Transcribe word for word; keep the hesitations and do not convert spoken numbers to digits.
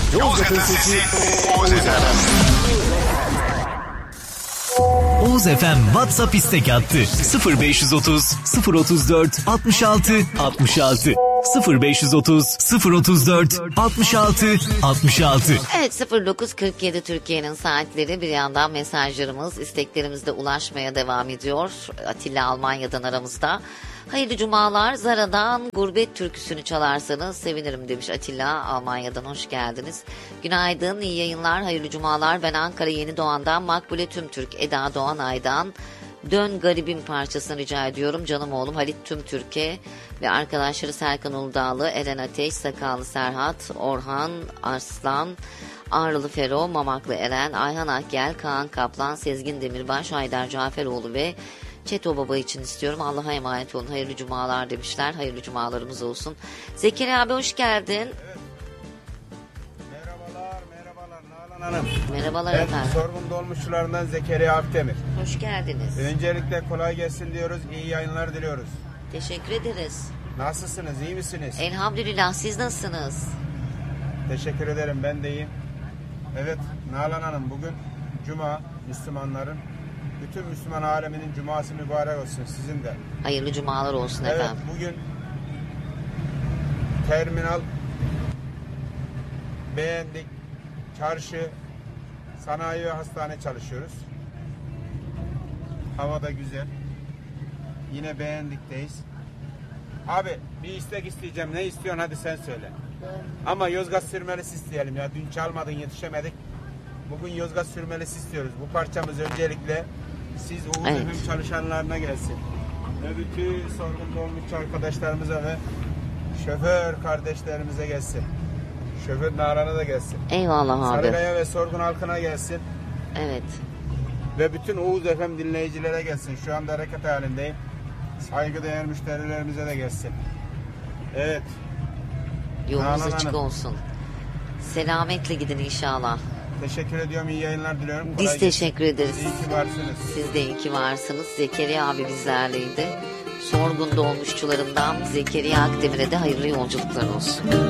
Yozgat'ın sesi Oğuz F M. Oğuz F M WhatsApp istek attı. sıfır beş otuz sıfır otuz dört altmış altı altmış altı sıfır beş otuz sıfır otuz dört altmış altı altmış altı. Evet, sıfır dokuz kırk yedi Türkiye'nin saatleri. Bir yandan mesajlarımız, isteklerimiz de ulaşmaya devam ediyor. Atilla Almanya'dan aramızda. Hayırlı cumalar, Zara'dan Gurbet türküsünü çalarsanız sevinirim demiş Atilla Almanya'dan, hoş geldiniz. Günaydın, iyi yayınlar, hayırlı cumalar. Ben Ankara Yeni Doğan'dan Makbule Tümtürk, Eda Doğanay'dan Dön Garibim parçasını rica ediyorum. Canım oğlum Halit Tümtürk'e ve arkadaşları Serkan Uludağlı, Eren Ateş, Sakallı Serhat, Orhan Arslan, Ağrılı Fero, Mamaklı Eren, Ayhan Akgel, Kaan Kaplan, Sezgin Demirbaş, Haydar Caferoğlu ve Çeto Baba için istiyorum. Allah'a emanet olun. Hayırlı cumalar demişler. Hayırlı cumalarımız olsun. Zekeriya abi hoş geldin. Evet. Merhabalar, merhabalar Nalan Hanım. Merhabalar Ben efendim. Sorgun Dolmuşçularından Zekeriya Akdemir. Hoş geldiniz. Öncelikle kolay gelsin diyoruz. İyi yayınlar diliyoruz. Teşekkür ederiz. Nasılsınız? İyi misiniz? Elhamdülillah, siz nasılsınız? Teşekkür ederim. Ben de iyiyim. Evet Nalan Hanım, bugün Cuma, Müslümanların, bütün Müslüman aleminin cuması mübarek olsun, sizin de. Hayırlı cumalar olsun Evet, efendim. bugün terminal, beğendik, çarşı, sanayi ve hastane çalışıyoruz. Hava da güzel. Yine beğendikteyiz. Abi bir istek isteyeceğim. Ne istiyorsun? Hadi sen söyle. Ama Yozgat sürmelisi isteyelim ya. Dün çalmadın, yetişemedik. Bugün Yozgat sürmelisi istiyoruz. Bu parçamız öncelikle siz Oğuz Evet. Efem çalışanlarına gelsin. Ve bütün sorgun dolmuşçu arkadaşlarımıza ve şoför kardeşlerimize gelsin. Şoför Nalan'a da gelsin. Eyvallah abi. Sarıkaya ve sorgun halkına gelsin. Evet. Ve bütün Oğuz F M dinleyicilere gelsin. Şu anda hareket halindeyim. Saygıdeğer müşterilerimize de gelsin. Evet. Yolunuz Nalan açık Hanım. olsun. Selametle gidin inşallah. Teşekkür ediyorum. İyi yayınlar diliyorum. Biz Kolay teşekkür gelsin. ederiz. İyi ki varsınız. Siz de iyi ki varsınız. Zekeriya abi bizlerleydi. Sorgun dolmuşçularından Zekeriya Akdemir'e de hayırlı yolculuklar olsun.